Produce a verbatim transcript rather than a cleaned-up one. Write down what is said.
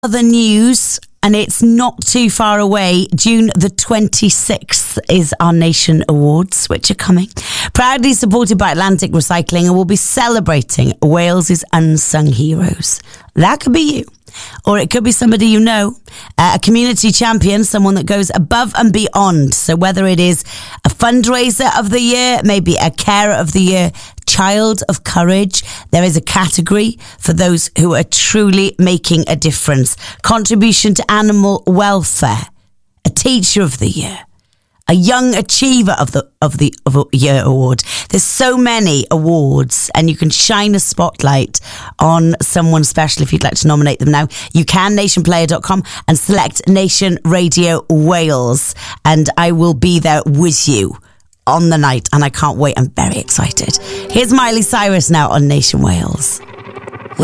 Other news, and it's not too far away. June the twenty-sixth is our Nation Awards, which are coming. Proudly supported by Atlantic Recycling, and we'll be celebrating Wales's unsung heroes. That could be you, or it could be somebody you know, uh, a community champion, someone that goes above and beyond. So whether it is a fundraiser of the year, maybe a carer of the year, Child of Courage, there is a category for those who are truly making a difference. Contribution to animal welfare, a Teacher of the Year, a Young Achiever of the of the of the Year award. There's so many awards, and you can shine a spotlight on someone special if you'd like to nominate them now. You can, nation player dot com, and select Nation Radio Wales, and I will be there with you on the night, and I can't wait. I'm very excited. Here's Miley Cyrus now on Nation Wales.